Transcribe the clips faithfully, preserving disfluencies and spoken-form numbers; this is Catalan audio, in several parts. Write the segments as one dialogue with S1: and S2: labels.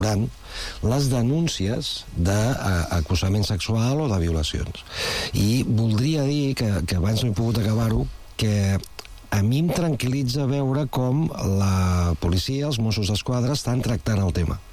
S1: les denúncies d'acusament sexual o de violacions. I voldria dir, que, que abans no he pogut acabar-ho, que a mi em tranquil·litza veure com la policia, els Mossos d'Esquadra, estan tractant el tema.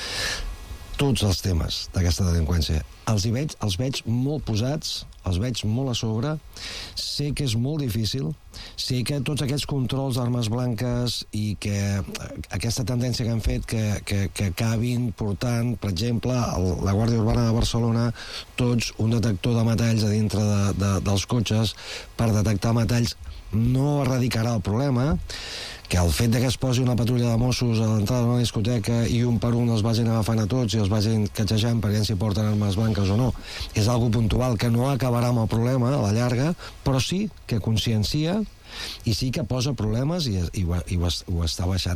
S1: Tots els temes d'aquesta delinqüència. Els hi veig, els veig molt posats, els veig molt a sobre. Sé que és molt difícil, sé que tots aquests controls d'armes blanques i que aquesta tendència que han fet que, que, que acabin portant, per exemple, el, la Guàrdia Urbana de Barcelona, tots un detector de metalls a dintre de, de, dels cotxes per detectar metalls, no erradicarà el problema, que el fet de que es posi una patrulla de Mossos a l'entrada d'una discoteca i un per un els vagin agafant a tots i els vagin catxejant per veure si porten armes blanques o no, és algo puntual que no acabarà amb el problema a la llarga, però sí que consciencia i sí que posa problemes i, i, ho, i ho, ho està baixant.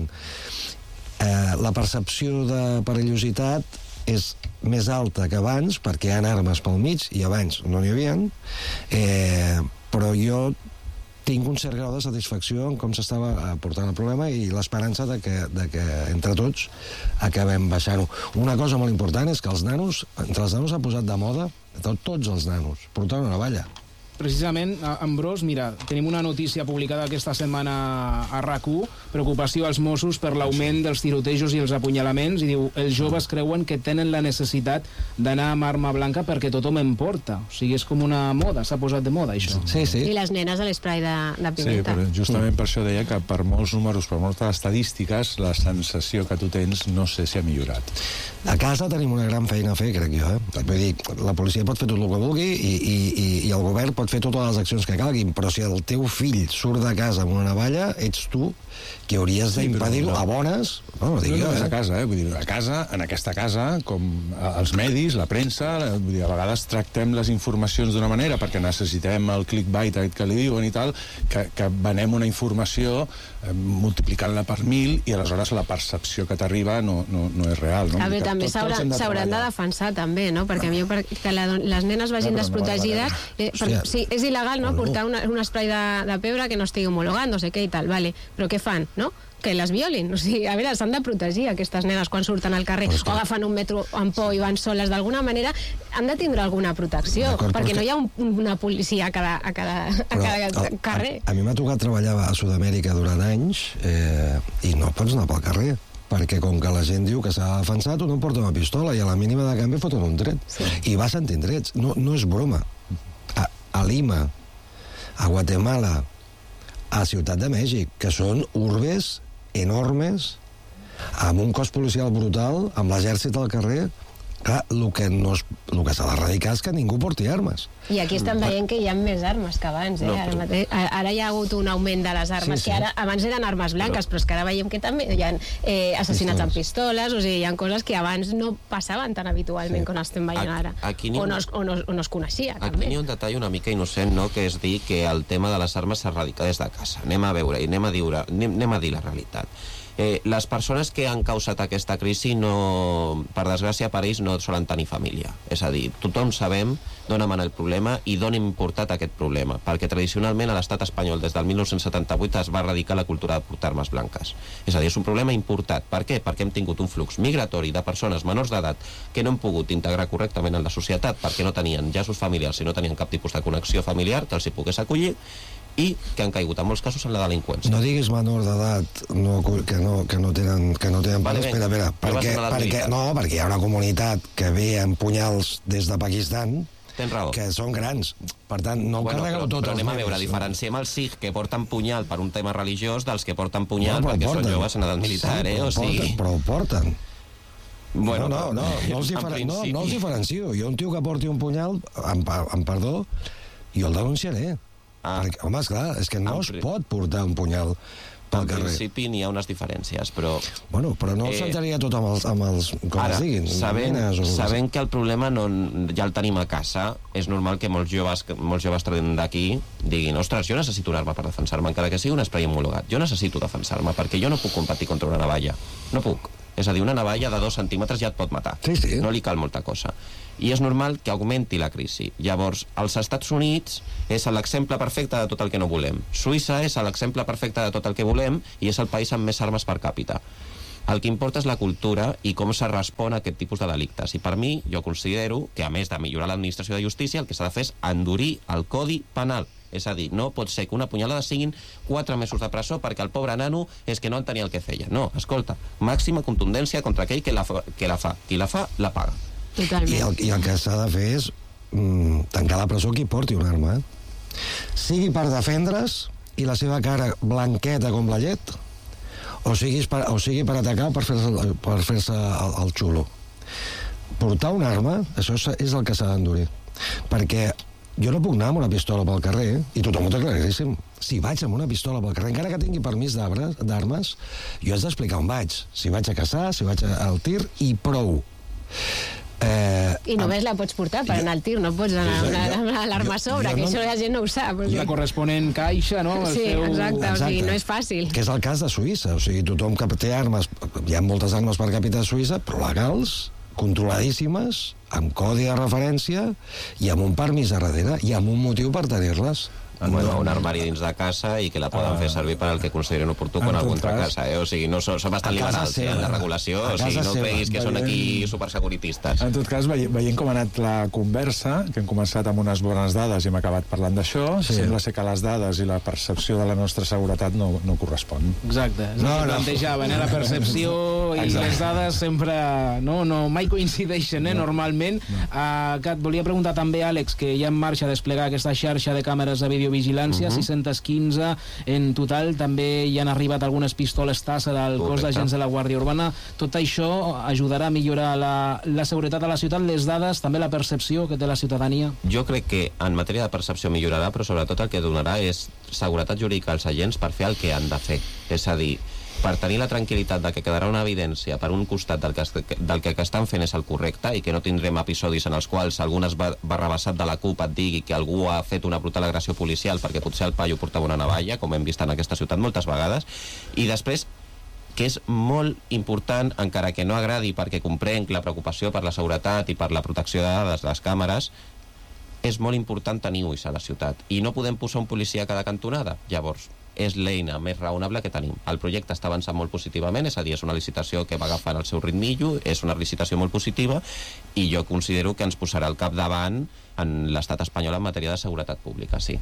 S1: Eh, la percepció de perillositat és més alta que abans perquè hi ha armes pel mig i abans no n'hi havia, eh, però jo tinc un cert grau de satisfacció en com s'estava portant el problema i l'esperança de que, de que entre tots acabem baixant-ho. Una cosa molt important és que els nanos, entre els nanos s'ha posat de moda, tots els nanos, portar una navalla.
S2: Precisament, Ambrós, mira, tenim una notícia publicada aquesta setmana a RAC u, preocupació als Mossos per l'augment dels tirotejos i els apunyalaments, i diu, els joves creuen que tenen la necessitat d'anar amb arma blanca perquè tothom en porta. O sigui, és com una moda, s'ha posat de moda, això.
S1: Sí, sí.
S3: I les nenes a l'esprai de, de pimenta.
S4: Sí, però justament per això deia que per molts números, per moltes estadístiques, la sensació que tu tens no sé si ha millorat.
S1: A casa tenim una gran feina a fer, crec jo, eh? Vull dir, la policia pot fer tot el que vulgui i, i, i, i el govern pot fer totes les accions que calguin, però si el teu fill surt de casa amb una navalla, ets tu que hauries sí, d'impedir-ho no. a bones. No, no, dic
S4: no,
S1: jo,
S4: no
S1: eh?
S4: a casa, eh? Vull dir, a casa, en aquesta casa, com els medis, la premsa, vull dir, a vegades tractem les informacions d'una manera perquè necessitem el clickbait aquest que li diuen i tal, que, que venem una informació eh, multiplicant-la per mil i aleshores la percepció que t'arriba no, no, no és real. No?
S3: A veure, també s'hauran de, de defensar, també, no? Perquè a mi que la, les nenes vagin no, desprotegides... No eh, per, sí, és il·legal, no?, portar una, un spray de, de pebre que no estigui homologant, no sé què i tal, vale. Però què fan, no? Que les violin. O sigui, a veure, s'han de protegir aquestes nenes quan surten al carrer o agafen un metro amb por i van soles. D'alguna manera han de tindre alguna protecció, perquè no hi ha un, una policia a cada, a cada, a cada el, carrer.
S1: A, a mi m'ha tocat treballar a Sud-amèrica durant anys eh, i no pots anar pel carrer, perquè com que la gent diu que s'ha defensat, un porta una pistola i a la mínima de canvi foten un tret. Sí. I va sentint trets. No, no és broma. A, a Lima, a Guatemala, a Ciutat de Mèxic, que són urbes enormes, amb un cos policial brutal, amb l'exèrcit al carrer. Clar, el que, no es, el que s'ha d'erradicar és que ningú porti armes.
S3: I aquí estan veient que hi ha més armes que abans, eh? No, però... ara, ara hi ha hagut un augment de les armes, sí, sí. que ara, abans eren armes blanques, però, però és que ara veiem que també hi ha eh, assassinats amb pistoles, o sigui, hi ha coses que abans no passaven tan habitualment sí. com estem veient ara,
S5: aquí
S3: o, no es, o, no, o no es coneixia,
S5: aquí
S3: també.
S5: Aquí hi ha un detall una mica innocent, no?, que és dir que el tema de les armes s'erradica des de casa. Anem a veure i anem a dir, anem, anem a dir la realitat. Eh, les persones que han causat aquesta crisi, no, per desgràcia per ells, no solen tenir família. És a dir, tothom sabem d'on emana el problema i d'on hem importat aquest problema, perquè tradicionalment a l'estat espanyol des del mil nou-cents setanta-vuit es va erradicar la cultura de portar armes blanques. És a dir, és un problema importat. Per què? Perquè hem tingut un flux migratori de persones menors d'edat que no han pogut integrar correctament en la societat perquè no tenien llaços familiars i no tenien cap tipus de connexió familiar que els hi pogués acollir, i que han caigut en molts casos en la delinqüència.
S1: No diguis menor d'edat no, que, no, que no tenen, que no tenen vale, espera, espera, perquè, perquè, no, perquè hi ha una comunitat que ve amb punyals des de Pakistan que són grans, per tant no
S5: bueno,
S1: carregueu tot.
S5: Però anem a veure, diferenciem els Sikh que porten punyal per un tema religiós dels que porten punyal no, perquè porten. Són joves en edat militar, sí, eh? O sigui...
S1: Però ho porten.
S5: Bueno,
S1: no, no, no, no, els diferen... no, no els diferencio. Jo un tio que porti un punyal, amb, amb perdó, jo el denunciaré. Ah. Perquè, home, esclar, és que no es pot portar un punyal pel
S5: en
S1: carrer.
S5: En principi n'hi ha unes diferències, però...
S1: Bueno, però no eh, s'entreria tot amb els, amb els com
S5: ara,
S1: es diguin.
S5: Sabent,
S1: o...
S5: sabent que el problema no, ja el tenim a casa, és normal que molts joves, molts joves d'aquí diguin, ostres, jo necessito una arma per defensar-me, encara que sigui un spray homologat. Jo necessito defensar-me, perquè jo no puc competir contra una navalla. No puc. És a dir, una navalla de dos centímetres ja et pot matar.
S1: Sí, sí.
S5: No li cal molta cosa. I és normal que augmenti la crisi. Llavors, els Estats Units és l'exemple perfecte de tot el que no volem. Suïssa és l'exemple perfecte de tot el que volem i és el país amb més armes per càpita. El que importa és la cultura i com se respon a aquest tipus de delictes. I per mi, jo considero que, a més de millorar l'administració de justícia, el que s'ha de fer és endurir el codi penal. És a dir, no pot ser que una punyalada siguin quatre mesos de presó perquè el pobre nano és que no entenia el que feia. No, escolta, màxima contundència contra aquell que la fa. Que la fa. Qui la fa, la paga.
S3: Totalment.
S1: I el, i el que s'ha de fer és mm, tancar la presó qui porti una arma. Eh? Sigui per defendre's i la seva cara blanqueta com la llet, o sigui per, o sigui per atacar o per fer-se per fer-se el, el xulo. Portar una arma, això és el que s'ha d'endurir. Perquè jo no puc anar amb una pistola pel carrer, i tothom ho té claríssim. Si vaig amb una pistola pel carrer, encara que tingui permís d'armes, jo haig d'explicar on vaig. Si vaig a caçar, si vaig al tir, i prou.
S3: Eh, I només amb... la pots portar per anar al tir, no pots anar amb l'arma a sobre, que no... això la gent no ho sap.
S2: La corresponent caixa, no?
S3: Sí, seu... exacte, exacte, o sigui, no és fàcil.
S1: Que és el cas de Suïssa, o sigui, tothom que té armes, hi ha moltes armes per capita de Suïssa, però legals, controladíssimes, amb codi de referència i amb un permís a darrere i amb un motiu per tenir-les.
S5: Bueno, un armari dins de casa i que la poden uh, fer servir per al que consideren oportú quan algú entra a casa, eh? O sigui, no són, són bastant liberals, eh, en la regulació, o sigui, no creguis que són aquí supersecuritistes.
S4: En tot cas, veient com ha anat la conversa, que hem començat amb unes bones dades i hem acabat parlant d'això, sí. Sembla ser que les dades i la percepció de la nostra seguretat no, no correspon.
S2: Exacte, és no, el que no. plantejaven, eh? La percepció i Exacte. Les dades sempre, no, no, mai coincideixen, eh, no. normalment. No. Uh, que et volia preguntar també, Àlex, que hi ha en marxa a desplegar aquesta xarxa de càmeres de vídeo vigilància, uh -huh. sis cents quinze en total, també hi han arribat algunes pistoles tassa del cos d'agents de la Guàrdia Urbana. Tot això ajudarà a millorar la, la seguretat a la ciutat, les dades, també la percepció que té la ciutadania?
S5: Jo crec que en matèria de percepció millorarà, però sobretot el que donarà és seguretat jurídica als agents per fer el que han de fer. És a dir, per tenir la tranquil·litat de que quedarà una evidència per un costat del que, del que estan fent és el correcte i que no tindrem episodis en els quals algun barrabassat de la CUP et digui que algú ha fet una brutal agressió policial perquè potser el paio portava una navalla, com hem vist en aquesta ciutat moltes vegades, i després que és molt important, encara que no agradi perquè comprenc la preocupació per la seguretat i per la protecció de dades de les càmeres, és molt important tenir ulls a la ciutat i no podem posar un policia a cada cantonada. Llavors, és l'eina més raonable que tenim. El projecte està avançant molt positivament, és a dir, és una licitació que va agafant el seu ritmillo, és una licitació molt positiva i jo considero que ens posarà al capdavant en l'estat espanyol en matèria de seguretat pública, sí.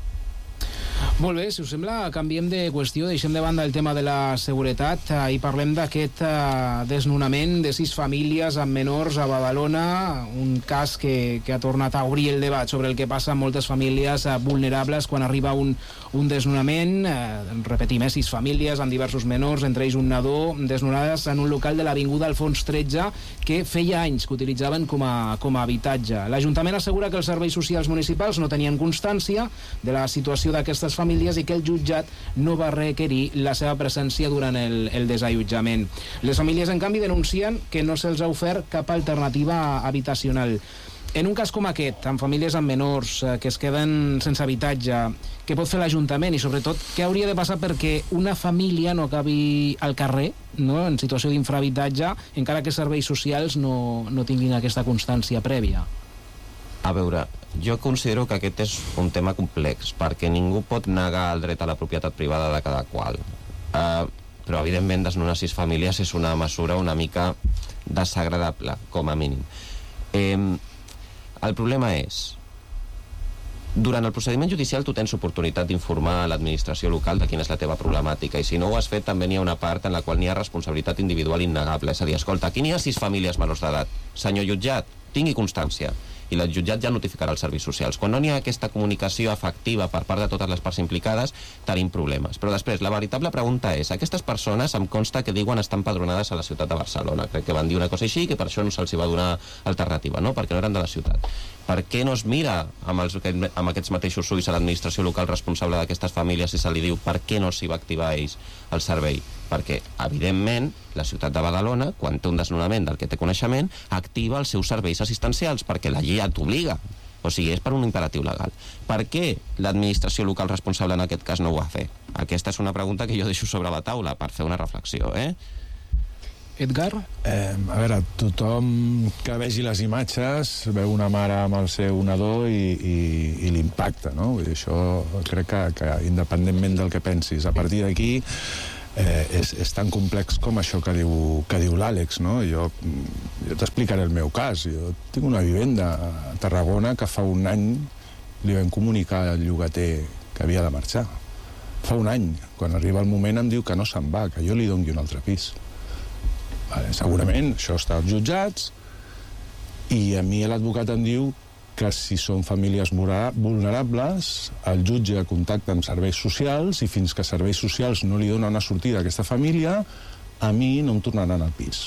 S2: Molt bé, si us sembla, canviem de qüestió, deixem de banda el tema de la seguretat i parlem d'aquest uh, desnonament de sis famílies amb menors a Badalona, un cas que, que ha tornat a obrir el debat sobre el que passa amb moltes famílies uh, vulnerables quan arriba un, un desnonament. Uh, repetim, eh, sis famílies amb diversos menors, entre ells un nadó, desnonades en un local de l'Avinguda Alfons tretze que feia anys que utilitzaven com a, com a habitatge. L'Ajuntament assegura que els serveis socials municipals no tenien constància de la situació d'aquestes famílies i que el jutjat no va requerir la seva presència durant el, el desallotjament. Les famílies, en canvi, denuncien que no se'ls ha ofert cap alternativa habitacional. En un cas com aquest, amb famílies amb menors eh, que es queden sense habitatge, què pot fer l'Ajuntament i, sobretot, què hauria de passar perquè una família no acabi al carrer, no?, en situació d'infrahabitatge, encara que serveis socials no, no tinguin aquesta constància prèvia?
S5: A veure, jo considero que aquest és un tema complex, perquè ningú pot negar el dret a la propietat privada de cada qual. Uh, però, evidentment, desnonar sis famílies és una mesura una mica desagradable, com a mínim. Eh, el problema és, durant el procediment judicial tu tens oportunitat d'informar a l'administració local de quina és la teva problemàtica, i si no ho has fet també n'hi ha una part en la qual n'hi ha responsabilitat individual innegable. És a dir, escolta, aquí n'hi ha sis famílies menors d'edat. Senyor jutjat, tingui constància. I el jutjat ja notificarà els serveis socials. Quan no n'hi ha aquesta comunicació efectiva per part de totes les parts implicades, tenim problemes. Però després, la veritable pregunta és, aquestes persones em consta que diuen estar empadronades a la ciutat de Barcelona. Crec que van dir una cosa així i que per això no se'ls va donar alternativa, no? Perquè no eren de la ciutat. Per què no es mira amb, els, amb aquests mateixos ulls a l'administració local responsable d'aquestes famílies i se li diu per què no s'hi va activar a ells el servei? Perquè, evidentment, la ciutat de Badalona, quan té un desnonament del que té coneixement, activa els seus serveis assistencials, perquè la llei t'obliga. O sigui, és per un imperatiu legal. Per què l'administració local responsable en aquest cas no ho va fer? Aquesta és una pregunta que jo deixo sobre la taula per fer una reflexió, eh?
S2: Edgar?
S4: Eh, a veure, tothom que vegi les imatges veu una mare amb el seu nadó i, i, i l'impacte, no? Vull dir, això crec que, que independentment del que pensis, a partir d'aquí eh, és, és tan complex com això que diu, que diu l'Àlex, no? Jo, jo t'explicaré el meu cas. Jo tinc una vivenda a Tarragona que fa un any li vam comunicar al llogater que havia de marxar. Fa un any, quan arriba el moment, em diu que no se'n va, que jo li doni un altre pis. Vale, segurament això està als jutjats i a mi l'advocat em diu que si són famílies vulnerables, el jutge contacta amb serveis socials i fins que serveis socials no li donen una sortida a aquesta família, a mi no em tornaran al pis.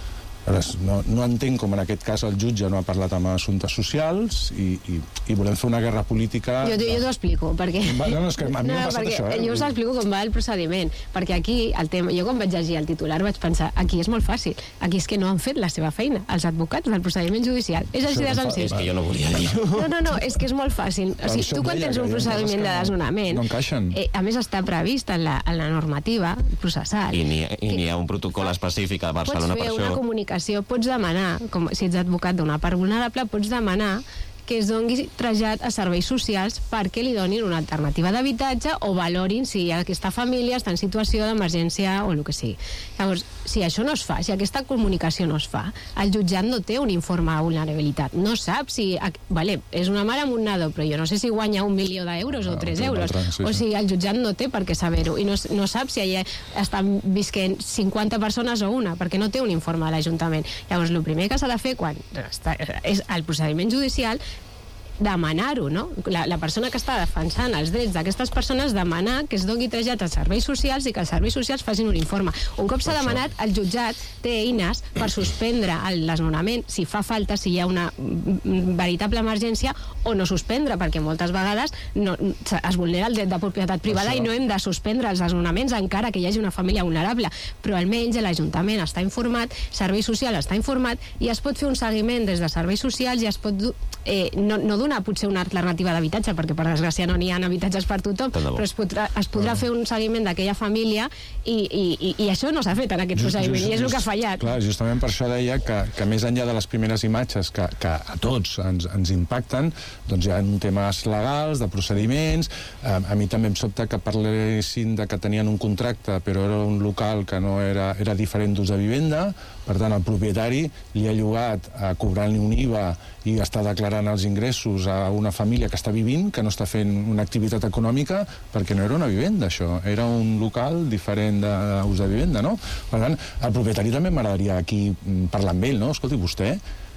S4: No, no entenc com en aquest cas el jutge no ha parlat amb assumptes socials i, i, i volem fer una guerra política...
S3: Jo, jo t'ho explico, perquè...
S4: Va, no, no, és que a mi no, m'ha passat això, eh?
S3: Jo us explico com va el procediment, perquè aquí el tema... Jo quan vaig llegir el titular vaig pensar, aquí és molt fàcil, aquí és que no han fet la seva feina, els advocats del procediment judicial. És així de senzill.
S5: És que jo no volia dir-ho.
S3: No, no, no, és que és molt fàcil. O sigui, tu quan tens un procediment de desnonament...
S4: No encaixen.
S3: Eh, a més, està previst en la, en la normativa processal.
S5: I n'hi ha, ha un protocol específic a Barcelona per això.
S3: Pots fer una comunicació, pots demanar, com si ets advocat d'una part vulnerable, pots demanar que es doni trasllat a serveis socials perquè li donin una alternativa d'habitatge o valorin si aquesta família està en situació d'emergència o el que sigui. Llavors, si això no es fa, si aquesta comunicació no es fa, el jutjat no té un informe de vulnerabilitat. No sap si... Vale, és una mare amb un nadó, però jo no sé si guanya un milió d'euros o tres euros. O sigui, el jutjat no té per què saber-ho. I no, no sap si allà estan visquent cinquanta persones o una, perquè no té un informe de l'Ajuntament. Llavors, el primer que s'ha de fer quan està, és el procediment judicial, demanar-ho, no? La, la persona que està defensant els drets d'aquestes persones demanar que es doni trasllat als serveis socials i que els serveis socials facin un informe. Un cop s'ha demanat, el jutjat té eines per suspendre el desnonament si fa falta, si hi ha una veritable emergència, o no suspendre, perquè moltes vegades no, es vulnera el dret de propietat privada i no hem de suspendre els desnonaments encara que hi hagi una família vulnerable. Però almenys l'Ajuntament està informat, Servei Social està informat i es pot fer un seguiment des de serveis socials i es pot eh, no, no donar potser una alternativa d'habitatge, perquè per desgràcia no n'hi ha habitatges per tothom, però es podrà, es podrà fer un seguiment d'aquella família i, i, i, i això no s'ha fet en aquest just, procediment just, i és el que ha fallat.
S4: Clar, justament per això deia que, que més enllà de les primeres imatges que, que a tots ens, ens impacten, doncs hi ha temes legals, de procediments. A, a mi també em sobta que parlessin de que tenien un contracte però era un local que no era, era diferent d'ús de vivenda, per tant el propietari li ha llogat a cobrant-li un I V A i està declarant els ingressos a una família que està vivint, que no està fent una activitat econòmica, perquè no era una vivenda, això. Era un local diferent d'ús de vivenda, no? Per tant, el propietari també m'agradaria aquí parlar amb ell, no? Escolti, vostè,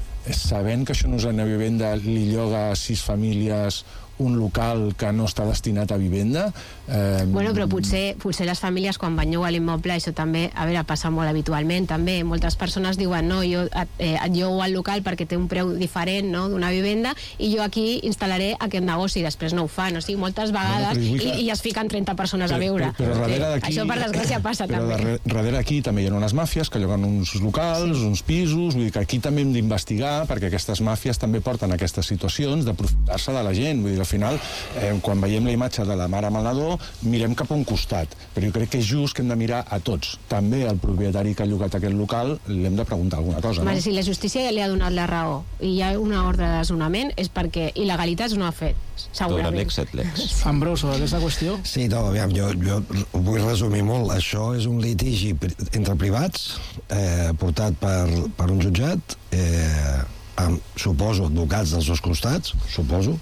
S4: sabent que això no és una vivenda, li lloga a sis famílies un local que no està destinat a vivenda... Eh...
S3: Bueno, però potser, potser les famílies quan van llogar l'immoble, això també, a veure, passa molt habitualment, també. Moltes persones diuen, no, jo eh, et llogo al local perquè té un preu diferent, no?, d'una vivenda, i jo aquí instal·laré aquest negoci, i després no ho fan. O sigui, moltes vegades, no, no, i, i es fiquen trenta persones
S4: però,
S3: a viure.
S4: Però, però darrere d'aquí...
S3: Això per desgràcia passa
S4: però
S3: també.
S4: Però darrere aquí també hi ha unes màfies que lloguen uns locals, sí, uns pisos, vull dir que aquí també hem d'investigar, perquè aquestes màfies també porten aquestes situacions d'aprofitar-se de la gent. Vull dir, al final, eh, quan veiem la imatge de la mare amb el nadó, mirem cap a un costat, però jo crec que és just que hem de mirar a tots. També al propietari que ha llogat aquest local li hem de preguntar alguna cosa, no?
S3: Si la justícia ja li ha donat la raó i hi ha una ordre de desnonament és perquè il·legalitats no ha fet, segurament.
S5: Lex et lex.
S2: Ambroso, aquesta qüestió?
S1: Sí, no, aviam, jo, jo ho vull resumir molt. Això és un litigi entre privats eh, portat per, per un jutjat, eh, amb, suposo, advocats dels dos costats, suposo.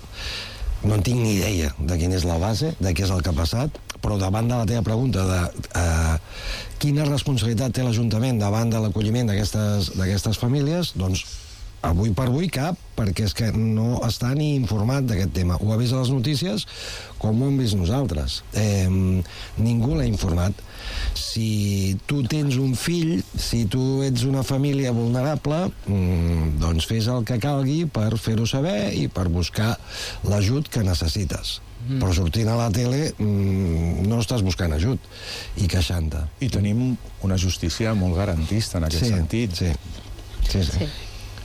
S1: No en tinc ni idea de quina és la base, de què és el que ha passat, però davant de la teva pregunta de eh, quina responsabilitat té l'Ajuntament davant de l'acolliment d'aquestes famílies, doncs avui per avui cap, perquè és que no està ni informat d'aquest tema. Ho ha vist a les notícies com ho hem vist nosaltres. Eh, ningú l'ha informat. Si tu tens un fill, si tu ets una família vulnerable, mm, doncs fes el que calgui per fer-ho saber i per buscar l'ajut que necessites. Mm. Però sortint a la tele mm, no estàs buscant ajut i queixant-te.
S4: I tenim una justícia molt garantista en aquest
S1: sí,
S4: sentit.
S1: Sí, sí, sí. sí.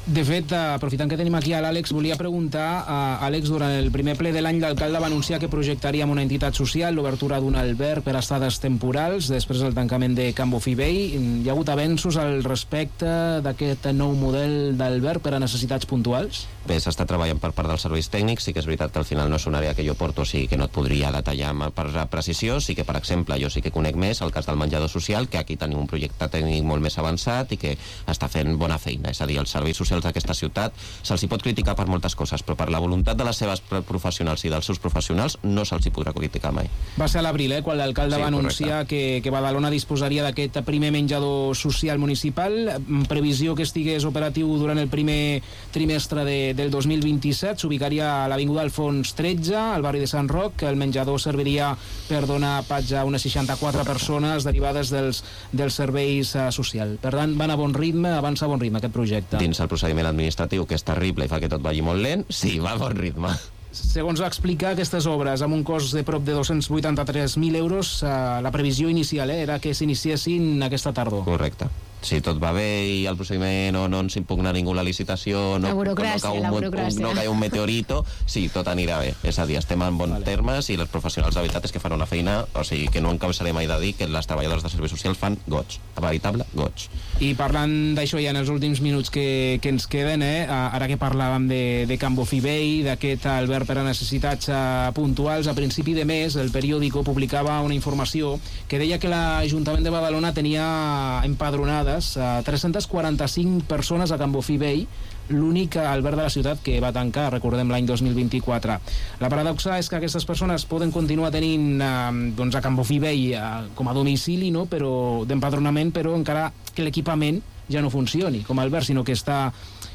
S2: De fet, aprofitant que tenim aquí a l'Àlex, volia preguntar, a Àlex, durant el primer ple de l'any l'alcalde va anunciar que projectaríem una entitat social, l'obertura d'un alberg per a estades temporals, després del tancament de Can Bofill Vell. Hi ha hagut avenços al respecte d'aquest nou model d'alberg per a necessitats puntuals?
S5: Bé, s'està treballant per part dels serveis tècnics, sí que és veritat que al final no és una àrea que jo porto, o sigui que no et podria detallar per precisió, sí que, per exemple, jo sí que conec més el cas del menjador social, que aquí tenim un projecte tècnic molt més avançat i que està fent bona feina, és a dir, els serveis socials d'aquesta ciutat se'ls hi pot criticar per moltes coses, però per la voluntat de les seves professionals i dels seus professionals no se'ls hi podrà criticar mai.
S2: Va ser a l'abril, eh, quan l'alcalde sí, va anunciar que, que Badalona disposaria d'aquest primer menjador social municipal, en previsió que estigués operatiu durant el primer trimestre de, del dos mil vint-i-set, s'ubicaria a l'Avinguda Alfons tretze, al barri de Sant Roc. El menjador serviria per donar patge a unes seixanta-quatre persones derivades dels, dels serveis uh, socials. Per tant, van a bon ritme, avança a bon ritme aquest projecte.
S5: Dins el procediment administratiu, que és terrible i fa que tot vagi molt lent, sí, va a bon ritme.
S2: Segons va explicar, aquestes obres, amb un cost de prop de dos-cents vuitanta-tres mil euros, eh, la previsió inicial eh, era que s'iniciessin aquesta tardor.
S5: Correcte. Si tot va bé i el procediment no, no ens impugna ningú la licitació, no,
S3: la burocràcia,
S5: no, cau un,
S3: la burocràcia.
S5: no cau un meteorito, sí, tot anirà bé. És a dir, estem en bons vale. termes i els professionals, la veritat és que fan una feina, o sigui, que no em cansaré mai de dir que les treballadores de serveis socials fan goig, veritable goig.
S2: I parlant d'això ja en els últims minuts que, que ens queden, eh, ara que parlàvem de, de Can Bofill Vell, d'aquest alberg per a necessitats uh, puntuals, a principi de mes el periòdico publicava una informació que deia que l'Ajuntament de Badalona tenia empadronades a tres-centes quaranta-cinc persones a Can Bofill Vell, l'únic alberg de la ciutat que va tancar, recordem, l'any dos mil vint-i-quatre. La paradoxa és que aquestes persones poden continuar tenint eh, doncs a Can Bofill Vell eh, com a domicili, no? Però d'empadronament, però encara que l'equipament ja no funcioni com a alberg, sinó que està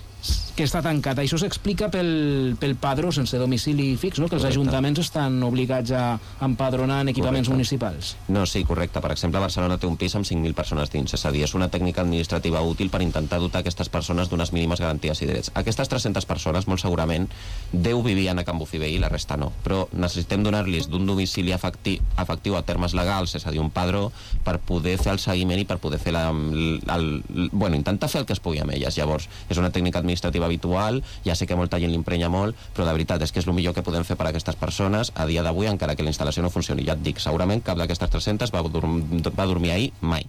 S2: que està tancat. Això s'explica pel, pel padró sense domicili fix, no? Que els correcte. Ajuntaments estan obligats a empadronar en equipaments correcte. Municipals.
S5: No, sí, correcte. Per exemple, Barcelona té un pis amb cinc mil persones dins, és a dir, és una tècnica administrativa útil per intentar dotar aquestes persones d'unes mínimes garanties i drets. Aquestes tres-centes persones, molt segurament, deu vivien a Can Bofill Vell i la resta no, però necessitem donar-los d'un domicili efectiu, efectiu a termes legals, és a dir, un padró, per poder fer el seguiment i per poder fer la, el, el, bueno, intentar fer el que es pugui amb elles. Llavors, és una tècnica administrativa habitual, ja sé que molta gent l'emprenya molt, però la veritat és que és el millor que podem fer per a aquestes persones a dia d'avui, encara que la instal·lació no funcioni. Ja et dic, segurament cap d'aquestes tres-centes va, dorm va dormir ahir mai.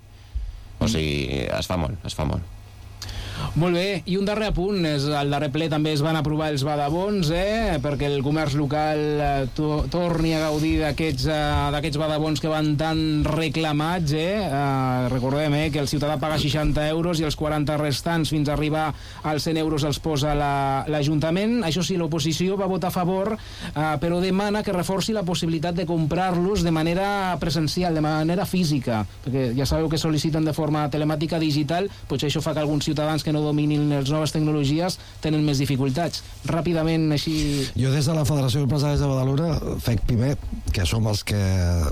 S5: O sigui, es fa molt, es fa molt.
S2: Molt bé, i un darrer apunt, és al darrer ple també es van aprovar els badabons, eh, perquè el comerç local eh, to torni a gaudir d'aquests eh, d'aquests badabons que van tan reclamats, eh? Eh, recordem eh, que el ciutadà paga seixanta euros i els quaranta restants fins a arribar als cent euros els posa l'Ajuntament. La, Això sí, l'oposició va votar a favor, eh, però demana que reforci la possibilitat de comprar-los de manera presencial, de manera física, perquè ja sabeu que sol·liciten de forma telemàtica digital, potser això fa que alguns ciutadans que no dominin les noves tecnologies tenen més dificultats. Ràpidament, així...
S1: Jo des de la Federació d'Empresaris de Badalona, F E C PIMEC, que som els que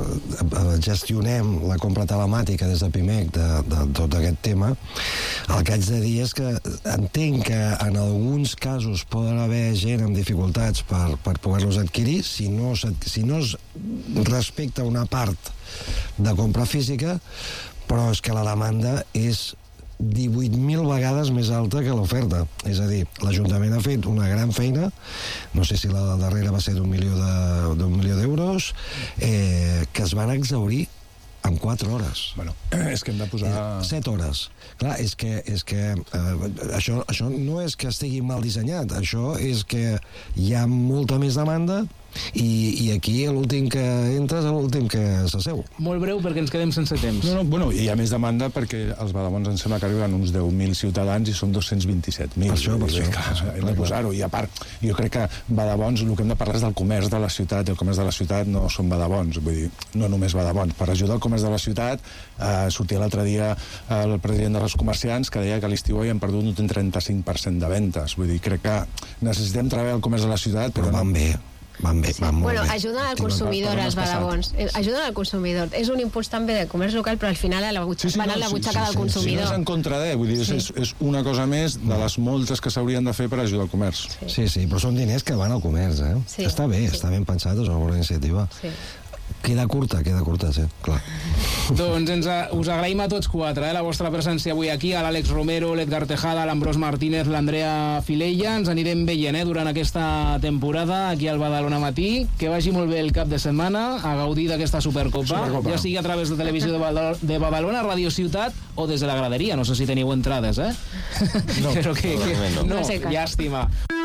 S1: gestionem la compra telemàtica des de PIMEC de, de tot aquest tema, el que haig de dir és que entenc que en alguns casos poden haver gent amb dificultats per, per poder-los adquirir si no, si no es respecta una part de compra física, però és que la demanda és divuit mil vegades més alta que l'oferta. És a dir, l'Ajuntament ha fet una gran feina, no sé si la darrera va ser d'un milió de, d'un milió d'euros, eh, que es van exhaurir en quatre hores.
S4: Bueno, és que hem de posar...
S1: Eh, set hores. Clar, és que, és que eh, això, això no és que estigui mal dissenyat, això és que hi ha molta més demanda i, i aquí l'últim que entra és l'últim que s'asseu.
S2: Molt breu perquè ens quedem sense temps.
S4: No, no, bueno, hi ha més demanda perquè els badabons em sembla que arriben uns deu mil ciutadans i són dos-cents vint-i-set mil.
S1: Per això, per això.
S4: Clar, hem de posar-ho. I a part, jo crec que badabons, el que hem de parlar és del comerç de la ciutat. El comerç de la ciutat no són badabons, vull dir, no només badabons. Per ajudar el comerç de la ciutat, eh, sortia l'altre dia el president de les comerciants que deia que a l'estiu hi han perdut un trenta-cinc per cent de ventes. Vull dir, crec que necessitem treballar el comerç de la ciutat,
S1: però, però van
S4: no...
S1: bé. Van bé, van molt
S3: bueno,
S1: bé.
S3: ajuden al consumidor, els badabons. Ajuden al consumidor. És un impuls també del comerç local, però al final a la butxaca, sí, sí, van no, a la butxaca sí, sí, del consumidor.
S4: Sí, no és en contra de, vull dir, sí. és, és una cosa més de les moltes que s'haurien de fer per ajudar al comerç.
S1: Sí, sí, sí, però són diners que van al comerç, eh? Sí, està bé, sí. Està ben pensat, és una bona iniciativa. Sí. Queda curta, queda curta, sí, clar.
S2: Doncs ens, us agraïm a tots quatre, eh, la vostra presència avui aquí, a l'Àlex Romero, l'Edgar Tejada, l'Ambrós Martínez, l'Andrea Filella. Ens anirem veient eh, durant aquesta temporada aquí al Badalona Matí. Que vagi molt bé el cap de setmana, a gaudir d'aquesta Supercopa, Supercopa, ja sigui a través de Televisió de, Badalona, de Badalona, Ràdio Ciutat o des de la graderia. No sé si teniu entrades, eh? No, però que, que, no, no, llàstima.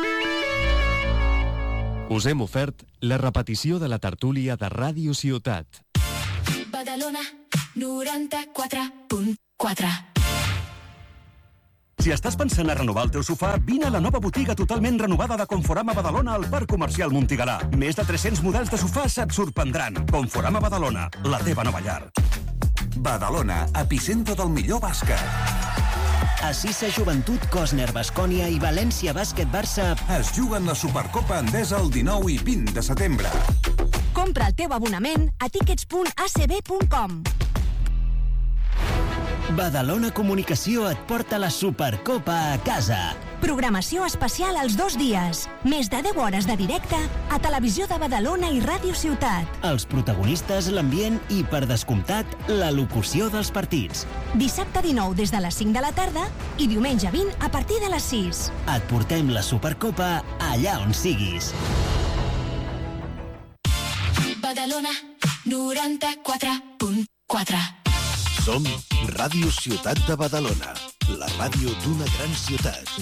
S6: Us hem ofert la repetició de la tertúlia de Ràdio Ciutat.
S7: Badalona noranta-quatre punt quatre.
S8: Si estàs pensant a renovar el teu sofà, vine a la nova botiga totalment renovada de Conforama Badalona al Parc Comercial Montigalà. Més de tres-cents models de sofàs et sorprendran. Conforama Badalona, la teva nova llar.
S9: Badalona, epicentre del millor bàsquet.
S10: Assisa Joventut, Cosner, Bascònia i València Bàsquet Barça
S9: es juguen la Supercopa Endesa el dinou i vint de setembre.
S7: Compra el teu abonament a tickets punt a c b punt com.
S10: Badalona Comunicació et porta la Supercopa a casa.
S7: Programació especial als dos dies. Més de deu hores de directe a Televisió de Badalona i Ràdio Ciutat.
S10: Els protagonistes, l'ambient i, per descomptat, la locució dels partits.
S7: Dissabte dinou des de les cinc de la tarda i diumenge vint a partir de les sis.
S10: Et portem la Supercopa allà on siguis.
S7: Badalona noranta-quatre punt quatre.
S11: Som Ràdio Ciutat de Badalona, la ràdio d'una gran ciutat.